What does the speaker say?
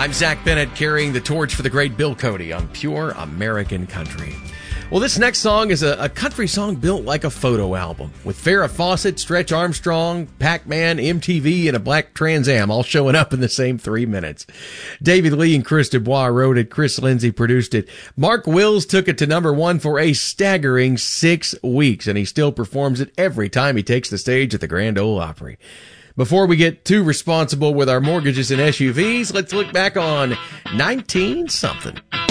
I'm Zach Bennett, carrying the torch for the great Bill Cody on Pure American Country. Well, this next song is a country song built like a photo album, with Farrah Fawcett, Stretch Armstrong, Pac-Man, MTV, and a black Trans Am all showing up in the same 3 minutes. David Lee and Chris Dubois wrote it. Chris Lindsay produced it. Mark Wills took it to #1 for a staggering 6 weeks, and he still performs it every time he takes the stage at the Grand Ole Opry. Before we get too responsible with our mortgages and SUVs, let's look back on 19-something.